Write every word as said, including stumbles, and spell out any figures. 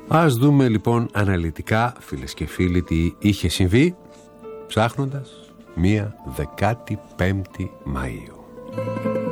Ας δούμε λοιπόν αναλυτικά, φίλες και φίλοι, τι είχε συμβεί ψάχνοντας μία δεκάτη πέμπτη Μαΐου.